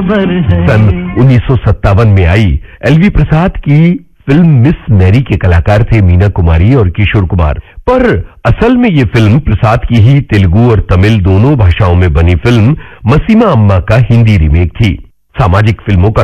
सन 1957 में आई एलवी प्रसाद की film miss Mary के कलाकार थे मीना कुमारी और किशोर कुमार। पर असल में ये फिल्म प्रसाद की ही तेलुगु और तमिल दोनों भाषाओं में बनी फिल्म मसीमा अम्मा का हिंदी रीमेक थी। सामाजिक फिल्मों का